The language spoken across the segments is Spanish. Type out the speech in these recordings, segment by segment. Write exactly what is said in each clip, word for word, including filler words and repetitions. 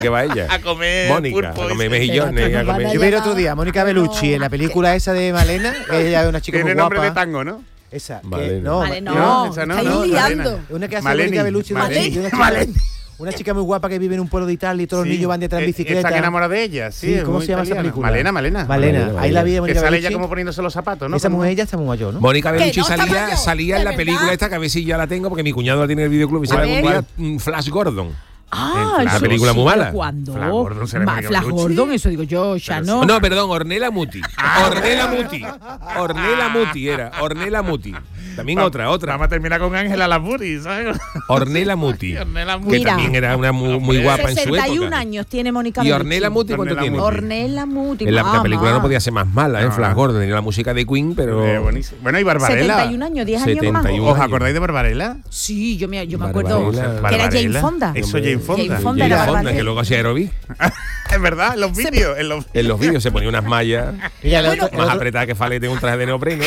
que va ella. A comer Mónica, pulpo a comer y- mejillones. A comer... Yo vi el otro día, Mónica Bellucci, en la película esa de Malena, ella es una chica muy Tiene nombre guapa. de tango, ¿no? Esa, que, Malena. no, Vale, no, no, esa no, estáis no, liando. Malena. una que hace Maleni, Mónica Bellucci, una, Maleni, chica- una chica, Maleni. una chica muy guapa que vive en un pueblo de Italia y todos los Sí, niños van detrás en eh, bicicleta. Está enamorada de ella, sí. Sí, es ¿cómo muy se llama esa italiana. película? Malena, Malena. Malena, Malena, ahí la vi de Que Mónica sale Bellucci. ella como poniéndose los zapatos, ¿no? Esa Como- mujer ya está muy mayor, ¿no? Mónica Bellucci no está salía, mayor, salía en ¿de la verdad? película esta, que a ver si ya la tengo, porque mi cuñado la tiene en el videoclub y se A la ver. algún día, mm, Flash Gordon. Ah, Una eso película sí, muy mala. pero ¿cuándo? Flash Gordon será Ma- Mónica Flash Bellucci. Gordon, eso digo yo, ya no. No, perdón, Ornella Muti. Ornella Muti. Ornella Muti era. Ornella Muti. También Va- otra, otra. Vamos a terminar con Ángela Lampuri, ¿sabes? Ornella Muti. Ornella Que Muti. Mira. también era una muy, muy guapa en su sesenta y un época. años tiene Mónica ¿Y Bellucci. Ornella Muti cuánto Ornella tiene? Muti. Ornella Muti. En la, la mamá. película no podía ser más mala, ¿eh? No, Flash no. Gordon tenía la música de Queen, pero... Eh, buenísimo. Bueno, y Barbarella. setenta y un años, diez años más. setenta y uno. ¿Os años. acordáis de Barbarella? Sí, yo me, yo me Barbarella. acuerdo que era Barbarella. Jane Fonda. Eso, Jane Fonda. Jane Fonda Jane era Fonda, Barbarella. que luego hacía aerobic. Es verdad, en los vídeos. En los... En los vídeos se ponía unas mallas Mira, el otro- el más otro- apretadas que Falete, un traje de neopreno.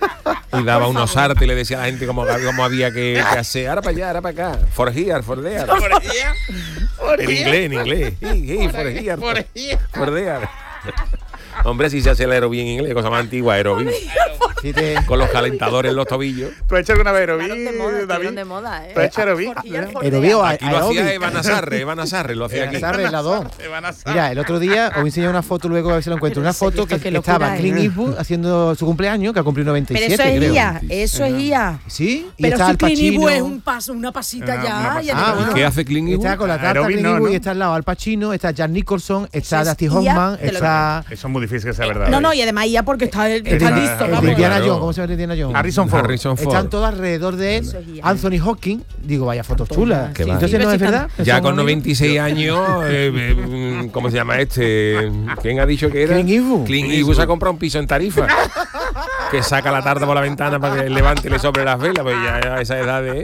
Y daba unos artes y le decía a la gente cómo, cómo había que, que hacer. Ahora para allá, ahora para acá. For here, for there. Por ella, por En ella. inglés, en inglés. Sí, sí, for here. Por ella. For there. Hombre, si se hace el aerobí en inglés, cosa más antigua, aerobí. Sí te- Con los calentadores en los tobillos. ¿Tú has hecho alguna vez aerobí, Estuvieron de moda, estuvieron David? de moda, ¿eh? ¿Tú has hecho aerobí? Aerobí o Aquí lo hacía aeróbic. Eva Nazarre, Eva Nazarre, lo hacía aquí. Nazarre, las dos. Te van a sacar. Mira, el otro día os voy a enseñar una foto luego a ver si lo encuentro. Pero Una en serio, foto que esto qué locura estaba es. Clint Eastwood haciendo su cumpleaños, que ha cumplido noventa y Pero siete, eso es creo. I A, eso es I A. Sí, y Pero está si Al Clint Eastwood es Pacino. un paso, una pasita Una- ya. una ya pasada. te Ah, digo. ¿Qué hace Clint Está Eastwood? con la tarta Aeróbic Clint no, Eastwood ¿no? y está al lado Al Pacino, está Jack Nicholson, está Eso es Dusty I A, Hoffman, te lo está Eso es muy difícil que sea verdad. No, ¿eh? no, y además I A porque está, el, está de- listo, el de vamos. Indiana Claro. Jones. ¿Cómo se llama el de Indiana Jones? Harrison Ford. Harrison Ford. Están todos alrededor de él. Eso es I A. Anthony Hawking, digo, vaya fotos chulas. Qué va. Entonces Sí, no pero es si verdad. están- Ya Son con amigos. noventa y seis años, eh, eh, ¿cómo se llama este? ¿Quién ha dicho que era? Clint Eastwood. Clint Eastwood se ha comprado un piso en Tarifa. Que saca la tarta por la ventana para que levante y le sobre las velas, pues ya a esa edad de...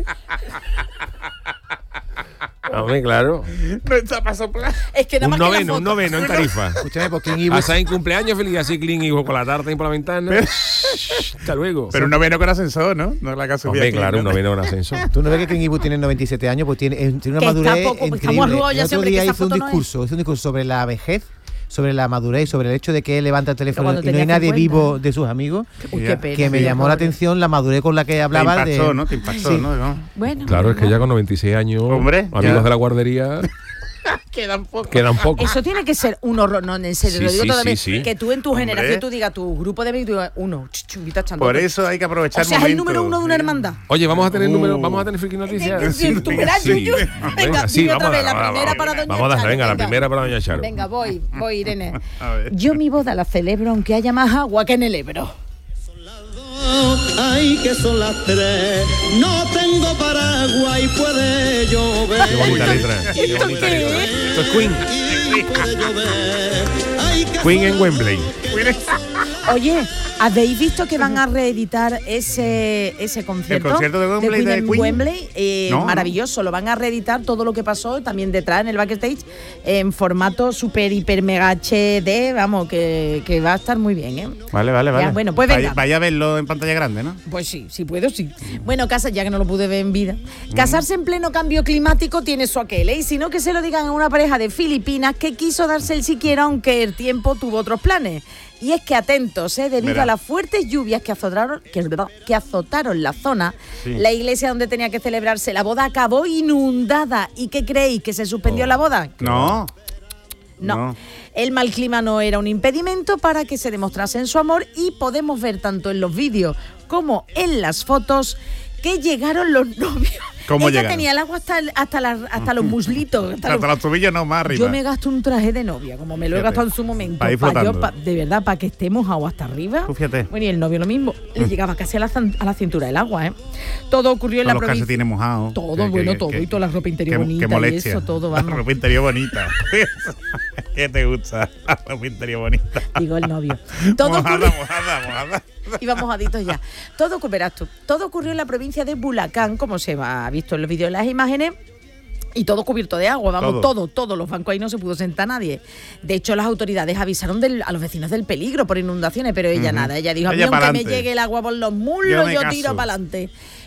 Hombre, claro. No está para soplar. Es que nada Un más que la noveno, foto. un noveno en Tarifa. Escúchame, por Clint Eastwood. Hasta en cumpleaños feliz, así Clint Eastwood con la tarta ahí por la ventana. Hasta luego. Pero un noveno con ascensor, ¿no? No es la casa Hombre, claro, un noveno en ascensor. Tú no ves que Clint Eastwood tiene noventa y siete años, pues tiene, eh, tiene una Que está madurez poco, pues, estamos increíble. arrugados ya El otro siempre, día que esa hizo un foto no es. discurso, hizo un discurso sobre la vejez, sobre la madurez, sobre el hecho de que él levanta el teléfono cuando y no hay tenía nadie cincuenta. vivo de sus amigos. Uy, Ya. qué pena. Que me sí, llamó la pobre. atención la madurez con la que Te hablaba impactó, de... ¿no? Te impactó, Sí. ¿no? Bueno, Claro, es que ya con noventa y seis años, Hombre, amigos ya. de la guardería, Quedan pocos. quedan pocos. eso tiene que ser un horror, no, en serio, Sí, lo digo sí, todavía, sí, sí. que tú en tu Hombre. generación tú digas, tu grupo de amigos, tú digas, uno, chuchubita echando. Por eso hay que aprovechar O sea, es el número uno de una hermandad. Oye, vamos a tener Uh. número, vamos a tener friki noticias. Sí, tú verás, Sí. Yuyu. Venga, sí, dime vamos otra a vez, la vamos a- primera vamos a- para doña Vamos a dar, Charo, venga, la venga. primera para doña Charo. Venga, voy, voy, Irene. A ver. Yo mi boda la celebro aunque haya más agua que en el Ebro. Ay, que son las tres. No tengo paraguas y puede llover. Qué bonita letra. Qué bonita qué letra. es? Esto es Queen. Y puede llover. Ay, que Queen son en Wembley. Oye, ¿habéis visto que van a reeditar ese, ese concierto? ¿El concierto de Wembley Queen de en Queen? Wembley, eh, No, no. maravilloso. Lo van a reeditar todo lo que pasó también detrás en el backstage en formato super, hiper, mega H D. Vamos, que, que va a estar muy bien, ¿eh? Vale, vale, vale. Ya, bueno, pues venga. Vaya, vaya a verlo en pantalla grande, ¿no? Pues sí, si puedo, sí. Bueno, casa, ya que no lo pude ver en vida. Casarse en pleno cambio climático tiene su aquel, ¿eh? Y si no, que se lo digan a una pareja de Filipinas que quiso darse el siquiera, aunque el tiempo tuvo otros planes. Y es que atentos, ¿eh? Debido Verá. a las fuertes lluvias que azotaron, que, que azotaron la zona, Sí. la iglesia donde tenía que celebrarse la boda acabó inundada. ¿Y qué creéis? ¿Que se suspendió Oh. la boda? No. No. No. El mal clima no era un impedimento para que se demostrasen su amor y podemos ver tanto en los vídeos como en las fotos que llegaron los novios. ¿Cómo Ella llegaron? tenía el agua hasta, el- hasta, las- hasta los muslitos. hasta Hasta los- los tobillos no, más arriba. Yo me gasto un traje de novia, como me lo he Fíjate. gastado en su momento. Pa' ir pa' yo, flotando. pa- de verdad, para que estemos agua hasta arriba. Tú fíjate. Bueno, y el novio lo mismo. Le llegaba casi a la, zan- a la cintura el agua, ¿eh? Todo ocurrió en Todos la los provincia. calcetines mojados. Todo, Que- bueno, que- todo. que- y toda la ropa interior que- bonita que y molestia. eso, todo, La vamos. ropa interior bonita. ¿Qué te gusta? La ropa interior bonita. Digo el novio. Todo Mojada, ocurrió. mojada, mojada. Iba mojaditos ya. Todo, ocu- verás tú, todo ocurrió en la provincia de Bulacán, como se ha visto en los vídeos y las imágenes. Y todo cubierto de agua, vamos, Todo. todo, todo. Los bancos ahí no se pudo sentar nadie. De hecho, las autoridades avisaron del- a los vecinos del peligro por inundaciones, pero ella Ujú. nada. Ella dijo, a mí Ella aunque me pa'lante. llegue el agua por los Yo muslos, me yo, caso. tiro para adelante.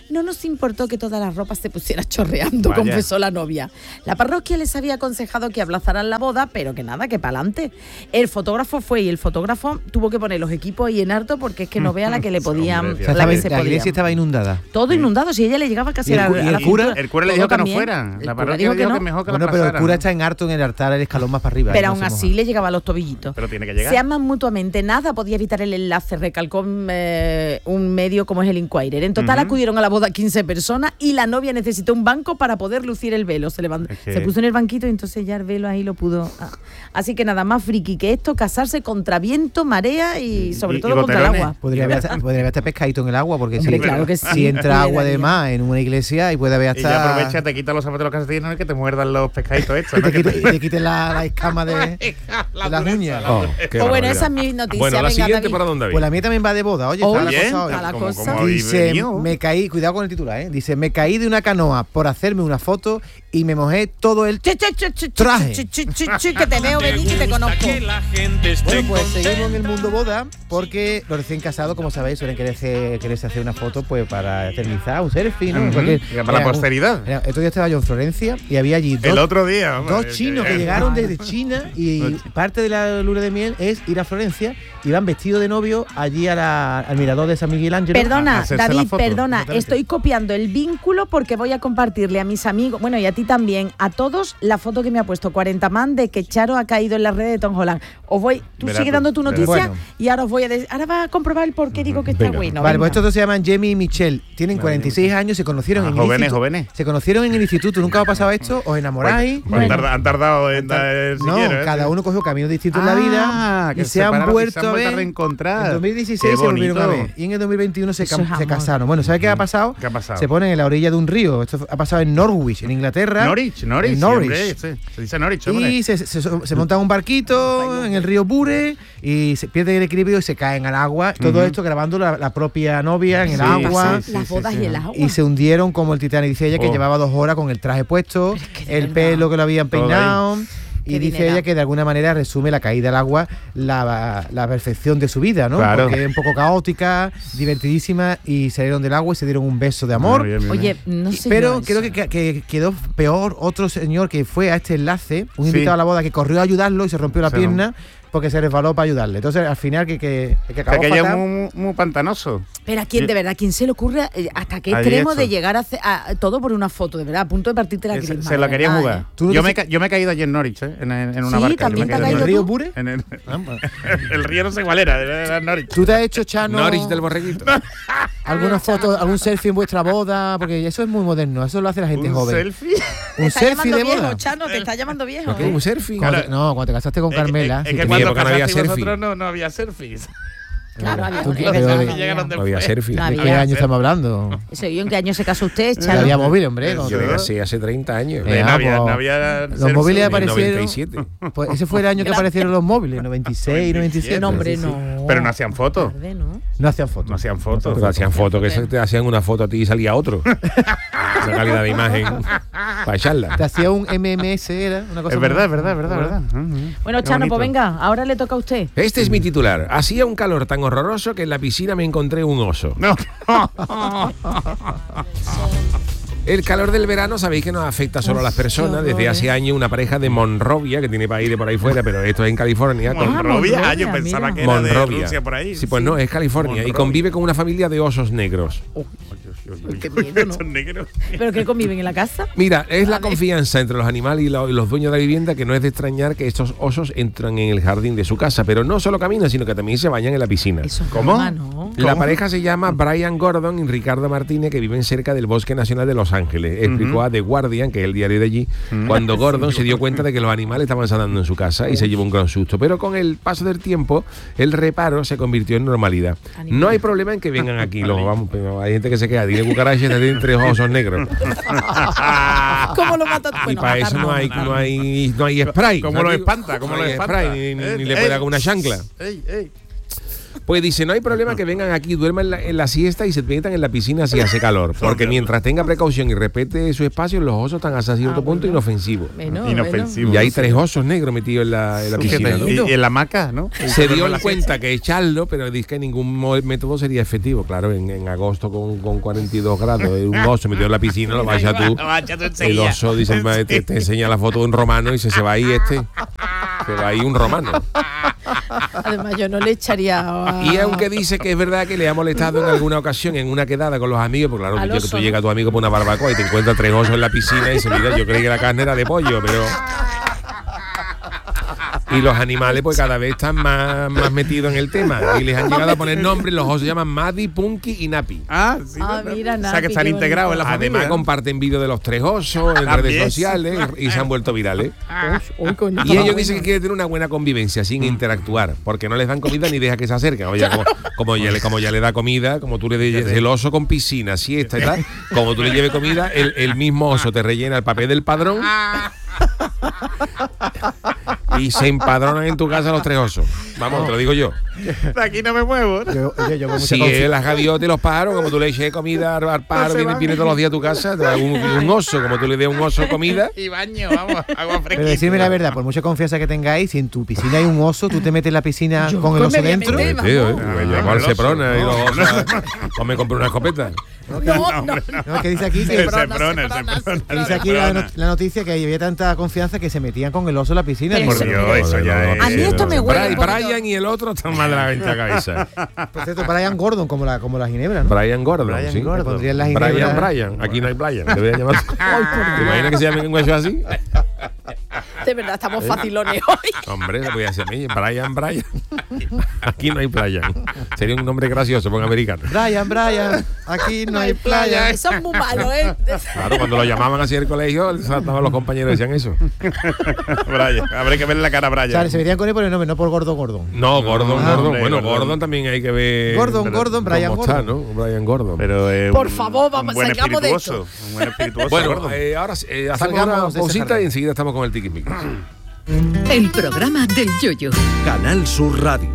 No nos importó que toda la ropa se pusiera chorreando, Vaya. confesó la novia. La parroquia les había aconsejado que aplazaran la boda, pero que nada, que pa'lante. El fotógrafo fue y el fotógrafo tuvo que poner los equipos ahí en harto porque es que no vea la que le podían... Hombre, O sea, la estaba- que se la podía. iglesia estaba inundada. Todo inundado, si ella le llegaba casi ¿Y el a cu- la, y a el la cura? cintura. El cura le Todo dijo que no también. fuera. El La cura parroquia dijo le dijo no. que mejor que Bueno, la pero el pasaran. cura está en harto en el altar, el escalón más para arriba. Pero ahí no aún se así moja. le llegaba a los tobillitos. Pero tiene que llegar. Se aman mutuamente, nada podía evitar el enlace, recalcó eh, un medio como es el Inquirer. En total Ujú. acudieron a la boda quince personas y la novia necesitó un banco para poder lucir el velo. Se levantó, Es que- se puso en el banquito y entonces ya el velo ahí lo pudo. ah. Así que nada más friki que esto, casarse contra viento, marea y sobre Y- y todo contra el goterones. agua. Podría haber, hasta- podría haber hasta pescadito en el agua, porque Hombre, si, claro que sí. si entra Le agua de daría. más en una iglesia y puede haber Y ya hasta... aprovecha, te quita los zapatos de los calcetines y que te muerdan los pescaditos estos. y ¿no? te Que quite, y te quite la, la escama de, de las uñas. Oh, qué Pues bueno, barbaridad. esa es mi noticia. Bueno, la Venga, siguiente David. para dónde Pues la habéis. mía también va de boda. Oye, Oh, está la bien, cosa hoy. está la como- cosa. como hoy Dice, venido. me caí, cuidado con el titular, ¿eh? Dice, me caí de una canoa por hacerme una foto y me mojé todo el... Chi, chi, chi, chi, chi, Traje. chi, chi, chi, chi, que te veo venir y te conozco. Bueno, pues seguimos en el mundo boda, porque los recién casados, como sabéis, suelen quererse, quererse hacer una foto pues para eternizar, un selfie, ¿no? Ujú, Cualquier- para la Mira, un- posteridad. mira, estos días estaba yo en Florencia y había allí dos, El otro día. hombre, dos chinos que eh, llegaron desde China y parte de la luna de miel es ir a Florencia y van vestidos de novio allí a la- al mirador de San Miguel Ángel. Perdona, hacerse la David, foto, perdona, exactamente. estoy copiando el vínculo porque voy a compartirle a mis amigos, bueno, y a ti también, a todos, la foto que me ha puesto cuarenta man de que Charo ha caído en la red de Tom Holland. Os voy, tú Verás sigue tú, dando tu verás. noticia Bueno. y ahora os voy a decir, ahora vas a comprobar el por qué digo que está Venga. bueno. Vale, venga. pues estos dos se llaman Jamie y Michelle. Tienen cuarenta y seis años, se conocieron Ah, en el jóvenes, instituto. jóvenes. Se conocieron en el instituto. ¿Nunca os ha pasado esto? ¿Os enamoráis? Pues, pues han tardado- han tardado en dar el No, sillero, ¿eh? cada uno cogió caminos distintos Ah, en la vida que y se se han separaron y vuelto se han a vuelto a ver. reencontrar. En dos mil dieciséis Qué se volvieron a bonito. ver y en el dos mil veintiuno se, Eso cam- es se amor. casaron. Bueno, ¿sabes qué ha pasado? ¿Qué ha pasado? Se ponen en la orilla de un río. Esto ha pasado en Norwich, en Inglaterra. Norwich, Norwich. En sí, Norwich. hombre, sí, se dice Norwich, hombre. Y se, se, se montan un barquito en el río Bure y se pierden el equilibrio y se caen al agua. Todo Ujú. esto grabando la, la propia novia en el Sí, agua. sí, Las sí, bodas sí, y el sí. agua. Y se hundieron como el Titanic. Dice ella que Oh. llevaba dos horas con el traje puesto, Pero es que de el verdad. pelo que lo habían Todo ahí. peinado. Y Qué dice dinero. ella que de alguna manera resume la caída al agua, la, la perfección de su vida, ¿no? Claro. Porque es un poco caótica, divertidísima, y salieron del agua y se dieron un beso de amor. Muy bien, muy Oye, bien. no sé. Pero yo creo eso. que, que quedó peor otro señor que fue a este enlace, un Sí. invitado a la boda que corrió a ayudarlo y se rompió la Se pierna porque se resbaló para ayudarle. Entonces, al final, que, que, que O sea, acabó que ella es fatal. muy, muy pantanoso. Pero a quién, de verdad, quién se le ocurre eh, hasta qué Ahí extremo hecho. de llegar a, hacer, a- a todo por una foto, de verdad, a punto de partirte la Se, crisma. se la de quería verdad, jugar. ¿eh? ¿Tú no Yo te me, se- ca- yo me he caído allí en Norwich, ¿eh? en, en una Sí, barca. Yo también me he te caído has ¿En en el caído río tú? Bure? En el, Ah, bueno. el río no sé cuál era, era Norwich. ¿Tú te has hecho, Chano, Norwich del Borreguito. alguna foto, algún selfie en vuestra boda? Porque eso es muy moderno, eso lo hace la gente ¿Un joven. selfie? Te Un está selfie llamando de viejo, boda. Chano, te está llamando viejo. ¿Qué? ¿Un selfie? Cuando Claro. te- no, cuando te casaste con Carmela. Es, sí que te- mi cuando época no había casasteis selfie. vosotros no, no había selfies. Claro, había ¿Tú un- qué- es pero verdad, de- no había. llegaron No había selfie. No ¿De había. qué año estamos hablando? Eso, ¿y en qué año se casó usted, Ya Chano? había móvil, hombre. cuando Yo te- me casé hace treinta años. Eh, no, había, pues, no había los selfie. móviles En aparecieron. noventa y siete. Pues ese fue el año que aparecieron los móviles, noventa y seis, noventa y siete. No, hombre, Sí, sí. no. Pero no hacían fotos. Tarde, ¿no? No hacían fotos. No hacían fotos. Pero hacían fotos, que se- te hacían una foto a ti y salía otro. Esa calidad de imagen para echarla. Te hacía un M M S, era una cosa. Es verdad, es muy- verdad, es verdad, verdad. Ujú. Bueno, Qué Chano, pues bonito. venga, ahora le toca a usted. Este es mi titular. Hacía un calor tan horroroso que en la piscina me encontré un oso. No. El calor del verano sabéis que nos afecta solo a las personas. Desde hace años una pareja de Monrovia, que tiene país de por ahí fuera, pero esto es en California. con- Monrovia. Ah, Monrovia, yo pensaba mira. que era de Monrovia. Rusia por ahí. Sí, pues no, es California. Y Monrovia. convive con una familia de osos negros. Qué miedo, ¿no? Estos negros. ¿Pero que conviven en la casa? Mira, es la Vale. confianza entre los animales y lo- y los dueños de la vivienda que no es de extrañar que estos osos entran en el jardín de su casa, pero no solo caminan, sino que también se bañan en la piscina. Eso es ¿Cómo? broma, ¿no? La ¿Cómo? pareja se llama Brian Gordon y Ricardo Martínez, que viven cerca del Bosque Nacional de Los Ángeles. Explicó a The Guardian, que es el diario de allí, cuando Gordon se dio cuenta de que los animales estaban sanando en su casa y se llevó un gran susto. Pero con el paso del tiempo, el reparo se convirtió en normalidad. No hay problema en que vengan aquí. Los, vamos, pero hay gente que se queda, tiene cucarachas, tiene tres osos negros. ¿Cómo lo mata? Y Bueno, para eso matar no hay, no hay, no hay spray. ¿Cómo ¿sabes? lo espanta? ¿Cómo No lo hay espanta? spray, ni, ni- Eh, ni le ey, puede dar con una chancla. Ey, ey. Pues dice, no hay problema que vengan aquí, duerman en la, en la siesta y se metan en la piscina si hace calor. Porque mientras tenga precaución y respete su espacio, los osos están hasta cierto Ah, punto bueno. inofensivos. Bueno, Inofensivo. Y hay tres osos negros metidos en la, en la piscina, ¿no? Y, y en la hamaca, ¿no? Se dio en cuenta que echarlo, pero dice que ningún mo- método sería efectivo. Claro, en, en agosto con, con cuarenta y dos grados, un oso metido en la piscina, lo vayas tú. El oso, dice, te, te enseña la foto de un romano y dice, se va ahí este. Se va ahí un romano. Además, yo no le echaría. a- Y aunque dice que es verdad que le ha molestado en alguna ocasión en una quedada con los amigos, porque claro, Al yo, que oso, tú ¿no? llegas a tu amigo por una barbacoa y te encuentras tres osos en la piscina y dices, mira, yo creí que la carne era de pollo, pero... Y los animales pues cada vez están más, más metidos en el tema y les han llegado a poner nombres. Los osos se llaman Maddy, Punky y Napi. Ah, sí. Ah, ¿verdad? mira, O sea, Napi, que están qué integrados en la Además familia. comparten vídeos de los tres osos en También. redes sociales y se han vuelto virales. Uy, coño, Y estaba ellos dicen que bueno. quieren tener una buena convivencia sin interactuar, porque no les dan comida ni deja que se acerquen. Oye, como, como, ya, le, como ya le da comida, como tú le des el oso con piscina, siesta y tal, como tú le lleves comida, el, el mismo oso te rellena el papel del padrón y se empadronan en tu casa los tres osos. Vamos, te lo digo yo. De aquí no me muevo. ¿no? Yo, oye, yo con mucha Si confianza- es las gaviotas y los pájaros, como tú le eches comida al, al pájaro, viene, viene todos los días a tu casa, te da un, un oso, como tú le des un oso comida. Y baño, vamos, agua fresquita. Pero decirme la verdad, por mucha confianza que tengáis, si en tu piscina hay un oso, tú te metes en la piscina Yo con el pues oso me voy a dentro. meter, Tío, vamos. eh, yo llevo al Seprona y los osos, o me compré una escopeta. No, no, no. No, que dice aquí que Se Seprona, prona, se Seprona, prona, dice aquí la, not- la noticia que había tanta confianza que se metían con el oso en la piscina. Pero Dice, Por Dios, eso ya es. A mí esto me huele Brian, un poquito. Brian y el otro están mal de la venta cabeza. por cierto, Brian Gordon, como la, como la ginebra, ¿no? Brian Gordon, Brian sí. Gordon. Pondrían la Brian, ginebra. Brian. Aquí no hay Brian. Debería llamarse. ¿Te imaginas que se llamen un guacho así? De verdad, estamos facilones hoy. Hombre, se podía decir a mí. Brian, Brian. Aquí no hay Brian. Sería un nombre gracioso por un americano. Brian, Brian, aquí no hay playa. Eso es muy malo, ¿eh? Claro, cuando lo llamaban así al colegio, estaban los compañeros y decían eso. Brian, habrá que ver la cara a O sea, Brian. se metían con él por el nombre, no por Gordo Gordon. No, Gordon, Ah, Gordon. hombre, Bueno, Gordon. Gordon también hay que ver. Gordon, pero Gordon, Brian cómo está, Gordon. ¿no? Brian Gordon. Pero, eh, Por un- favor, vamos, un buen salgamos de espirituoso, Un buen espirituoso. Bueno, Gordon. eh, ahora eh, hacemos Salgamos una de ese pausita jardín. y enseguida estamos con el tiquismiquis. El programa del Yoyo. Canal Sur Radio.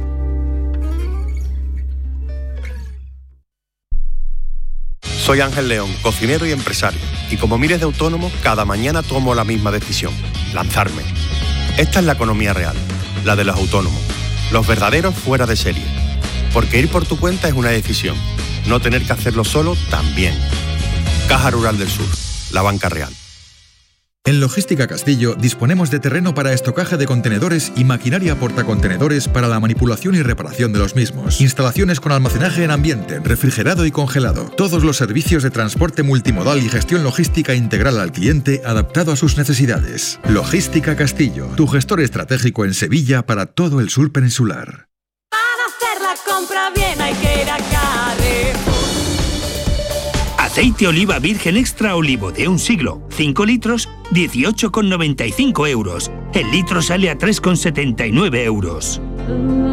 Soy Ángel León, cocinero y empresario, y como miles de autónomos, cada mañana tomo la misma decisión, lanzarme. Esta es la economía real, la de los autónomos, los verdaderos fuera de serie. Porque ir por tu cuenta es una decisión, no tener que hacerlo solo también. Caja Rural del Sur, la banca real. En Logística Castillo disponemos de terreno para estocaje de contenedores y maquinaria portacontenedores para la manipulación y reparación de los mismos. Instalaciones con almacenaje en ambiente, refrigerado y congelado. Todos los servicios de transporte multimodal y gestión logística integral al cliente adaptado a sus necesidades. Logística Castillo, tu gestor estratégico en Sevilla para todo el sur peninsular. Para hacer la compra bien hay que ir a Carrefour. Aceite oliva virgen extra olivo de un siglo, cinco litros, dieciocho con noventa y cinco euros. El litro sale a tres con setenta y nueve euros.